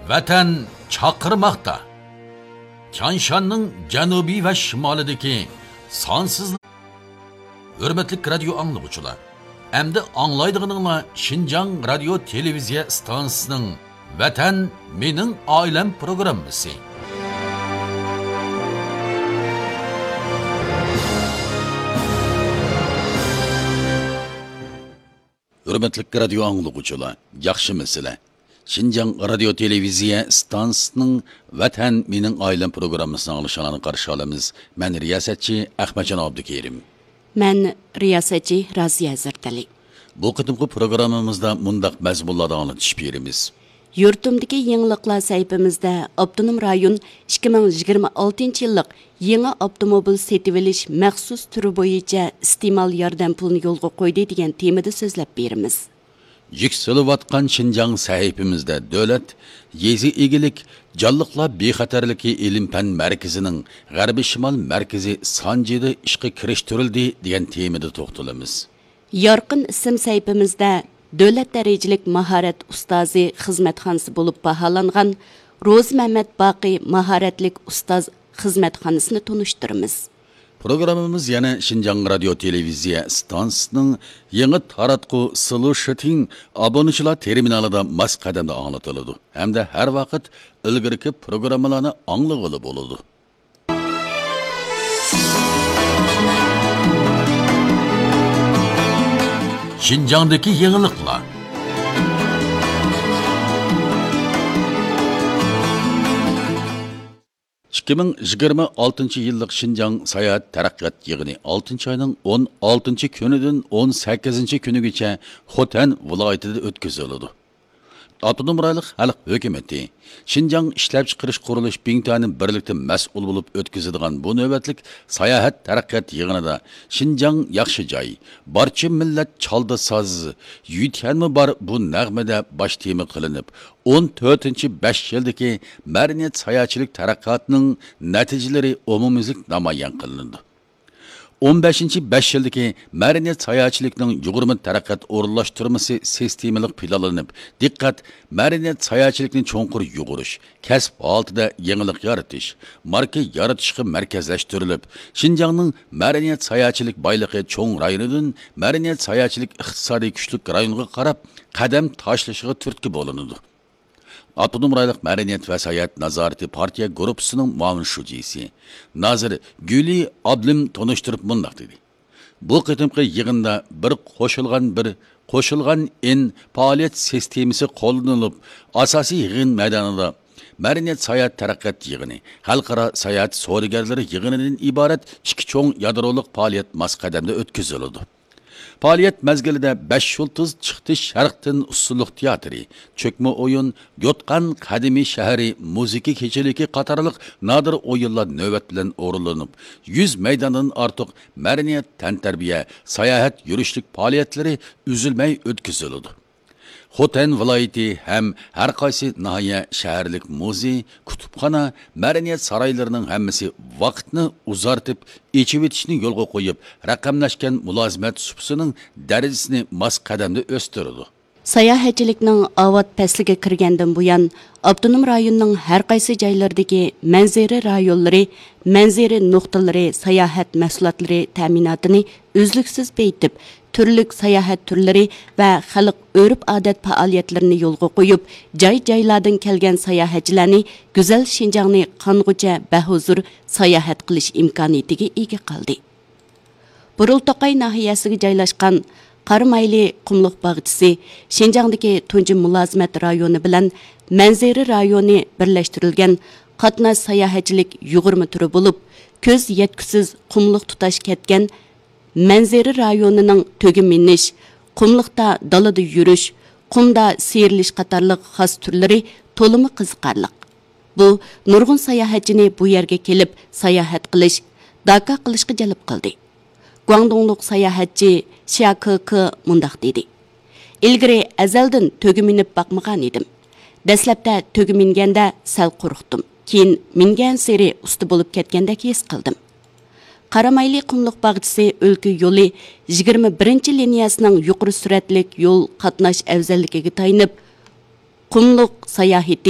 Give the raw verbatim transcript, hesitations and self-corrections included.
Vatan chaqirmoqda. Kanshanning janubiy va shimolidagi sonsiz hurmatli radio anglovchilar. Endi anglaydiganinglar Şinjan radio televiziya stansiyasining Vatan mening oilam programmasi. Hurmatli radio anglovchilar, yaxshimisizlar? Şinjan radio televiziya stansiyasining Vatan mening oilam programmasini anglashani qarshi olamiz. Men riyosatchi Ahmadjon Abdukerim. Men riyosatchi Raziya Zardali. Bu qitimqi programmamizda mundaq mazmunlarni anlatishib beramiz. Yurtimdagi yangiliklar sayfimizda Abdunum rayon ikki ming yigirma oltinchi yillik yangi avtomobil setib olish maxsus turi bo'yicha iste'mol yordam pulini yo'lga qo'ydi degan temada so'zlab beramiz. Yükselivatkan Şinjan sahipimizde devlet, yezi egilik, canlıkla bexatarliki ilim pen merkezinin Garbi Şimal merkezi Sancı'da işe kiriştirildi diyen temide toxtalımız. Yarqın isim sayfimizde devlet derecelik maharet ustazi hizmetxanası bulup bahalangan Roz Mehmet Baqi maharetlik ustaz hizmetxanasını tunuşturumuz. Programımız yana Şinjan Radio Televiziya stansiyasının yeni taratqu solution abonuchilar terminalida mas qadamda anlatıldı. Hem de her vakit ilgirki programmalarni anglag'ili bo'ladi. Şinjandagi yangiliklar. ikki ming yigirma oltinchi yillik Şinjan sayohat taraqqiyot yig'ini oltinchi oyning o'n oltinchi kunidan o'n sakkizinchi kunigacha Xotan viloyatida o'tkaziladi. Avtonom rayonlik xalq hukumati Şinjan ishlab chiqarish qurilish bintani birlikda mas'ul bo'lib o'tkazadigan bu navbatlik sayohat taraqqiyot yig'inida Şinjan yaxshi joy, barcha millat chalda soz, yutganmi bor bu nag'mada bosh tema qilinib, o'n to'rtinchi besh yildagi madaniyat sayohatchilik taraqqiyotining natijalari umumiylik namoyon qilindi. o'n beshinchi besh yildagi madaniyat sayohatchilikning yugurma taraqqiyot o'rinlashtirmasi sistemalik planlanib, diqqat madaniyat sayohatchilikni cho'nqur yugurish, kasb holatida yangilik yaratish, marka yaratishga markazlashtirilib, Şinjanning madaniyat sayohatchilik boyligi cho'ng rayonidan madaniyat sayohatchilik iqtisodiy kuchli rayonga qarab qadam tashlashiga turtki bo'linadi. Avtonom rayonlik madaniyat va sayohat nazorati partiya guruhisining muavin shujisi Nazir Guli Ablim tonishtirib mundaq dedi. Bu qitimqi yig'inda bir qo'shilgan bir qo'shilgan in faoliyat sistemasi qo'llanilib, asosiy yig'in maydonida madaniyat sayohat taraqqiyot yig'ini, xalqaro sayohat savdogarlari yig'inidan iborat ikki cho'ng yadroliq faoliyat mas qadamda o'tkaziladi. Faaliyet mezgilida besh yıldız çıktı Şarqtin usulluq teatri, çökme oyun, Yotqan qadimiy shahri, muziki kechiliki qatorliq nadir oyunlar növbet bilan o'rinlanib, yüz meydandan artıq madaniyat tantarbiya, sayohat yurishlik faoliyatlari üzülmey o'tkaziladi. Xotan viloyati ham har qaysi nahiya shaharlik muzey, kutubxona, madaniyat saroylarining hammasi vaqtni uzartib, echib etishni yo'lga qo'yib, raqamlashgan mulozimat supsining darajasini mas qadamda o'stirdi. Sayohatchilikning avod fasliga kirgandan buyon Avtonom rayonning har qaysi joylaridagi manzara rayonlari, manzara nuqtalari, sayohat mahsulotlari ta'minotini uzluksiz beytib, turli sayohat turlari va xalq urf-odat faoliyatlarini yo'lga qo'yib, joy-joylardan kelgan sayohatchilarni go'zal Şinjanni qong'ucha bahuzur sayohat qilish imkoniyatiga ega qildi. Burultoqay nahiyasiga joylashgan Qaramayli qumluq bog'chisi Şinjandagi tunji mulozimat rayoni bilan manzara rayoni birlashtirilgan qatnash sayohatchilik yigirma turi bo'lib, ko'z yetkisiz qumluq tutash ketgan manzara rayonining to'gi minish, qumliqda dalada yurish, qumda seyrilish qatorliq xos turlari to'limi qiziqarli. Bu nurg'un sayohatchini bu yerga kelib sayohat qilish, daka qilishga jalb qildi. Guangdonglik sayohatchi Xia Ke mundaq dedi. Ilgari azaldan to'gi minib baqmagan edim. Dastlabda to'gi minganda sal qo'rqdim. Keyin mingan seri usti bo'lib ketgandek his qildim. Qaramayli qumluq bog'chisi o'lka yo'li yigirma birinchi liniyasining yuqori suratlik yo'l qatnash afzalligiga tayinib, qumluq sayohati